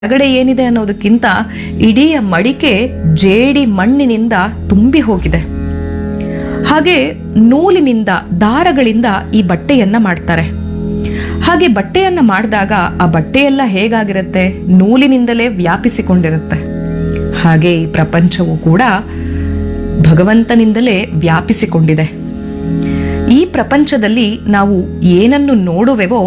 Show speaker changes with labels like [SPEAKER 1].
[SPEAKER 1] ಒಳಗಡೆ ಏನಿದೆ ಅನ್ನೋದಕ್ಕಿಂತ ಇಡೀ ಮಡಿಕೆ ಜೇಡಿ ಮಣ್ಣಿನಿಂದ ತುಂಬಿ ಹೋಗಿದೆ. ಹಾಗೆ ನೂಲಿನಿಂದ, ದಾರಗಳಿಂದ ಈ ಬಟ್ಟೆಯನ್ನ ಮಾಡ್ತಾರೆ. ಹಾಗೆ ಬಟ್ಟೆಯನ್ನ ಮಾಡಿದಾಗ ಆ ಬಟ್ಟೆಯೆಲ್ಲ ಹೇಗಾಗಿರುತ್ತೆ? ನೂಲಿನಿಂದಲೇ ವ್ಯಾಪಿಸಿಕೊಂಡಿರುತ್ತೆ. ಹಾಗೆ ಈ ಪ್ರಪಂಚವು ಕೂಡ ಭಗವಂತನಿಂದಲೇ ವ್ಯಾಪಿಸಿಕೊಂಡಿದೆ. ಈ ಪ್ರಪಂಚದಲ್ಲಿ ನಾವು ಏನನ್ನು ನೋಡುವೆವೋ